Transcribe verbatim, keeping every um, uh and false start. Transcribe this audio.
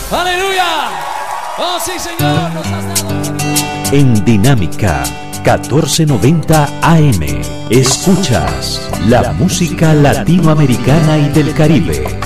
Aleluya. Oh, sí, Señor, nos has dado. En Dinámica catorce noventa A M escuchas la música latinoamericana y del Caribe.